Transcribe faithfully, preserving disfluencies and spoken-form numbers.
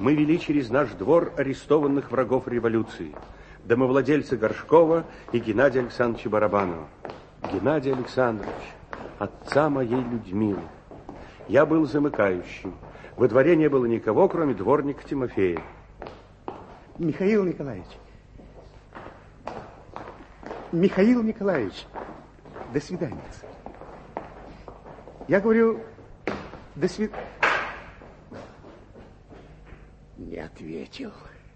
мы вели через наш двор арестованных врагов революции, домовладельца Горшкова и Геннадия Александровича Барабанова. Геннадий Александрович, отца моей Людмилы. Я был замыкающим. Во дворе не было никого, кроме дворника Тимофея. Михаил Николаевич, Михаил Николаевич, до свидания. Я говорю, до свидания. Не ответил.